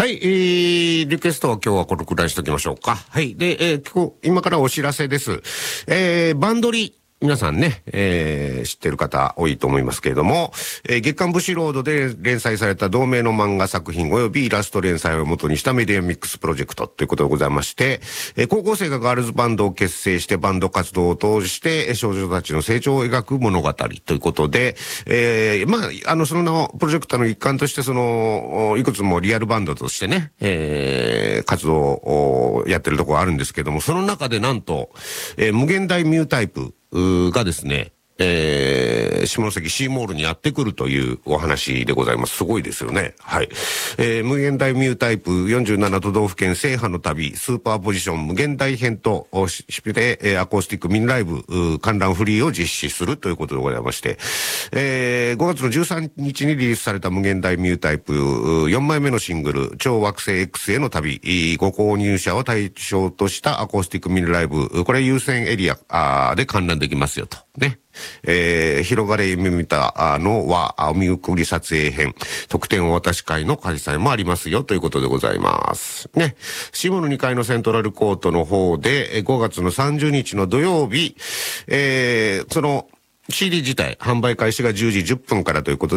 はい、リクエストは今日はこのくらいしときましょうか。はい。で、今からお知らせです。バンドリ。皆さんね、知ってる方多いと思いますけれども、月刊武士ロードで連載された同名の漫画作品及びイラスト連載を元にしたメディアミックスプロジェクトということでございまして、高校生がガールズバンドを結成してバンド活動を通して少女たちの成長を描く物語ということで、その名をプロジェクトの一環としていくつもリアルバンドとしてね、活動をやってるところあるんですけども、その中でなんと、無限大ミュータイプがですね、下関シーモールにやってくるというお話でございます。すごいですよね。はい。無限大ミュータイプ47都道府県制覇の旅スーパーポジション無限大編としてアコースティックミニライブ観覧フリーを実施するということでございまして、5月の13日にリリースされた無限大ミュータイプ4枚目のシングル超惑星 X への旅ご購入者を対象としたアコースティックミニライブ、これ優先エリアで観覧できますよとね。広がれ夢見たのはお見送り撮影編特典お渡し会の開催もありますよということでございますね。シモの2階のセントラルコートの方で5月の30日の土曜日、その CD 自体販売開始が10時10分からということで